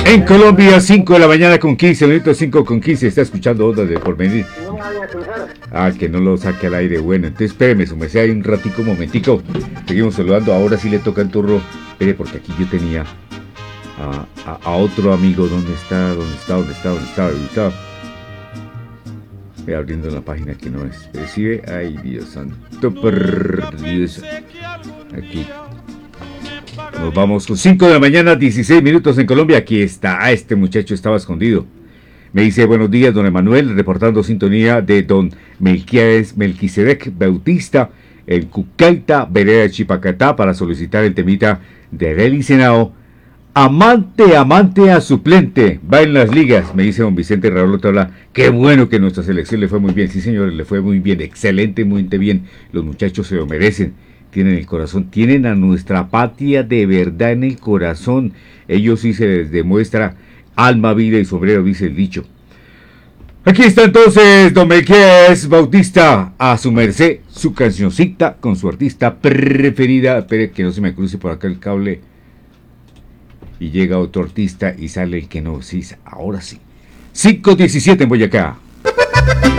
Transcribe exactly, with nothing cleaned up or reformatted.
En Colombia, cinco de la mañana con quince minutos, cinco con quince. Está escuchando Ondas de Porvenir. Ah, que no lo saque al aire. Bueno, entonces espéreme, su merced, hay un ratico, un momentico. Seguimos saludando. Ahora sí le toca el turno. Espere, porque aquí yo tenía a, a, a otro amigo. ¿Dónde está? ¿Dónde está? ¿Dónde está? ¿Dónde está? ¿Dónde está? Voy abriendo la página que no es. Recibe. Ay, Dios santo. Por Dios. Aquí. Nos vamos con cinco de la mañana, dieciséis minutos en Colombia. Aquí está, este muchacho estaba escondido. Me dice, buenos días, don Emanuel, reportando sintonía de don Melquiades, Melquisedec Bautista, el Cucaita, vereda de Chipacatá, para solicitar el temita de Arely Senao. Amante, amante a suplente, va en las ligas, me dice don Vicente Raúl Tabla. Qué bueno que nuestra selección le fue muy bien. Sí, señores, le fue muy bien, excelente, muy bien. Los muchachos se lo merecen. Tienen el corazón, tienen a nuestra patria de verdad en el corazón. Ellos sí se les demuestra alma, vida y sombrero, dice el dicho. Aquí está entonces don Melquiades Bautista, a su merced, su cancioncita con su artista preferida. Espere que no se me cruce por acá el cable. Y llega otro artista y sale el que no, sí, ahora sí. cinco diecisiete en Boyacá.